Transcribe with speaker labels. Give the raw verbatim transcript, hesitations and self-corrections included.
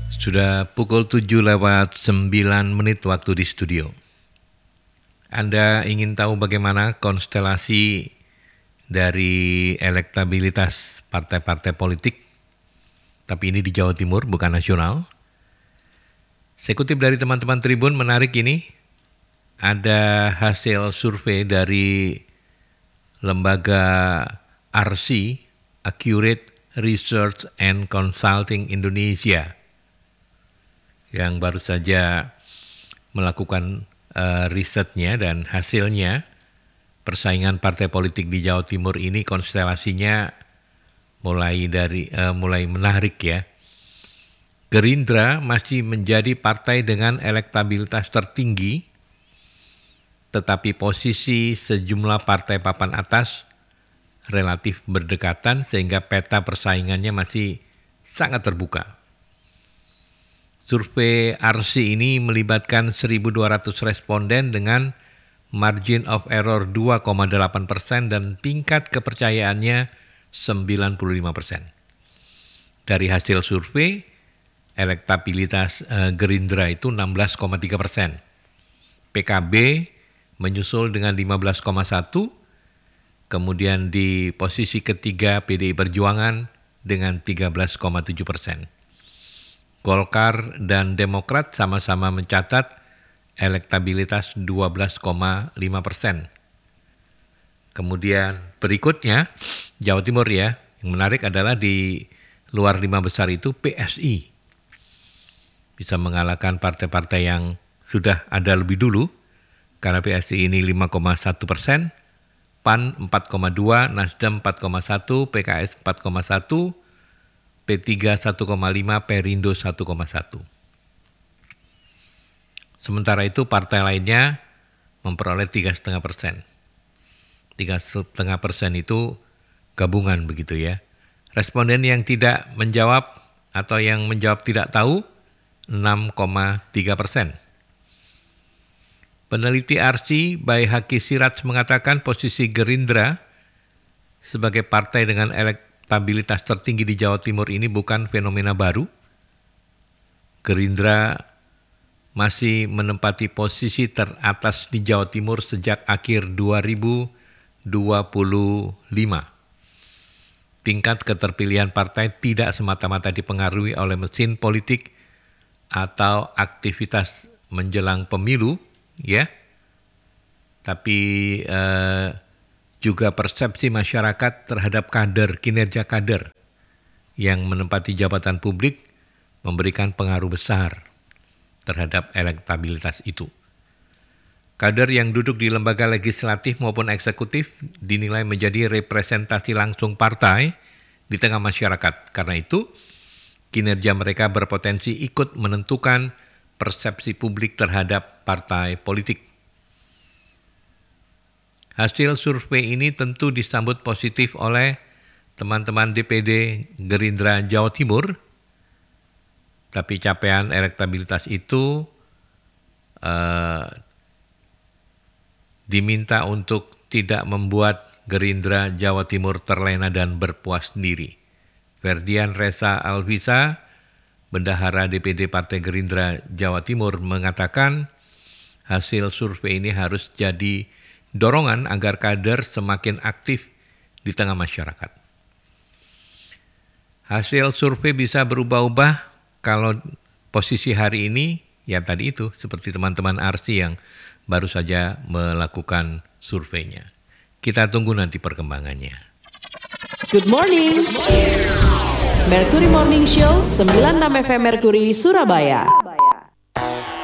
Speaker 1: Sudah pukul tujuh lewat sembilan menit waktu di studio. Anda ingin tahu bagaimana konstelasi dari elektabilitas partai-partai politik, tapi ini di Jawa Timur, bukan nasional. Saya kutip dari teman-teman Tribun, menarik ini. Ada hasil survei dari lembaga A R S I, Accurate Research and Consulting Indonesia, yang baru saja melakukan uh, risetnya dan hasilnya persaingan partai politik di Jawa Timur ini konstelasinya mulai dari uh, mulai menarik ya. Gerindra masih menjadi partai dengan elektabilitas tertinggi, tetapi posisi sejumlah partai papan atas relatif berdekatan sehingga peta persaingannya masih sangat terbuka. Survei A R S I ini melibatkan seribu dua ratus responden dengan margin of error dua koma delapan persen dan tingkat kepercayaannya sembilan puluh lima persen. Dari hasil survei, elektabilitas uh, Gerindra itu enam belas koma tiga persen. P K B menyusul dengan lima belas koma satu, kemudian di posisi ketiga P D I Perjuangan dengan tiga belas koma tujuh persen. Golkar dan Demokrat sama-sama mencatat elektabilitas dua belas koma lima persen. Kemudian berikutnya Jawa Timur ya, yang menarik adalah di luar lima besar itu P S I bisa mengalahkan partai-partai yang sudah ada lebih dulu, karena P S I ini lima koma satu persen, P A N empat koma dua, Nasdem empat koma satu, P K S empat koma satu, P tiga satu koma lima, Perindo satu koma satu. Sementara itu partai lainnya memperoleh tiga koma lima persen. tiga koma lima persen itu gabungan begitu ya. Responden yang tidak menjawab atau yang menjawab tidak tahu enam koma tiga persen. Peneliti A R S I Bayi Haki Siraj mengatakan posisi Gerindra sebagai partai dengan elektabilitas tertinggi di Jawa Timur ini bukan fenomena baru. Gerindra masih menempati posisi teratas di Jawa Timur sejak akhir dua ribu dua puluh lima. Tingkat keterpilihan partai tidak semata-mata dipengaruhi oleh mesin politik atau aktivitas menjelang pemilu, ya. Tapi eh, juga persepsi masyarakat terhadap kader, kinerja kader yang menempati jabatan publik memberikan pengaruh besar terhadap elektabilitas itu. Kader yang duduk di lembaga legislatif maupun eksekutif dinilai menjadi representasi langsung partai di tengah masyarakat. Karena itu, kinerja mereka berpotensi ikut menentukan persepsi publik terhadap partai politik. Hasil survei ini tentu disambut positif oleh teman-teman D P D Gerindra Jawa Timur, tapi capaian elektabilitas itu uh, diminta untuk tidak membuat Gerindra Jawa Timur terlena dan berpuas diri. Ferdian Reza Alvisa, Bendahara D P D Partai Gerindra Jawa Timur, mengatakan hasil survei ini harus jadi dorongan agar kader semakin aktif di tengah masyarakat. Hasil survei bisa berubah-ubah kalau posisi hari ini, ya tadi itu, seperti teman-teman A R S I yang baru saja melakukan surveinya. Kita tunggu nanti perkembangannya.
Speaker 2: Good morning. Mercury Morning Show sembilan puluh enam F M Mercury Surabaya.